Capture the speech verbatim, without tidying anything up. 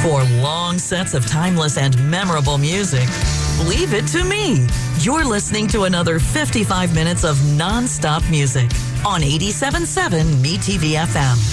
For long sets of timeless and memorable music, leave it to me. You're listening to another fifty-five minutes of non-stop music on eighty-seven point seven M E T V F M.